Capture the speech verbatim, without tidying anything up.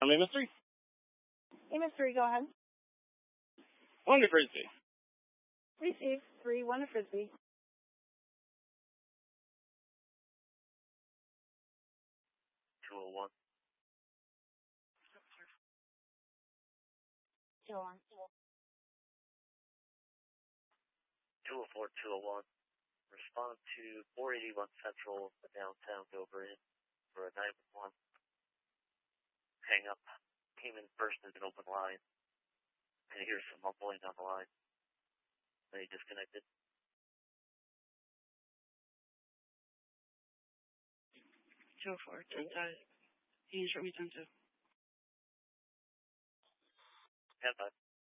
From Amos three. Amos three, go ahead. One to Frisbee. Receive. three, one to Frisbee. two oh one. two oh one. two oh four, two oh one. Respond to four eighty-one Central, the downtown Dover Inn for a nine one one. Hang up. Came in first as an open line. And here's some mumbling on the line. Then he disconnected. two oh four, ten times. He's return to. ten five.